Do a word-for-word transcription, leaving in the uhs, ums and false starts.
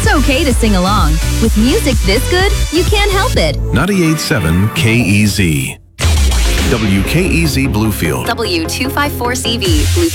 It's okay to sing along. With music this good, you can't help it. ninety-eight point seven K E Z. W K E Z Bluefield. W two five four C V.